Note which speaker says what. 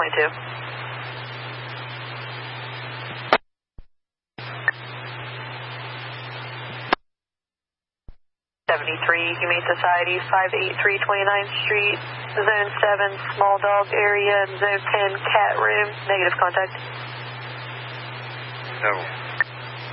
Speaker 1: 22. 73 Humane Society, 583 29th Street, Zone 7, small dog area, and Zone 10, cat room. Negative contact.
Speaker 2: No.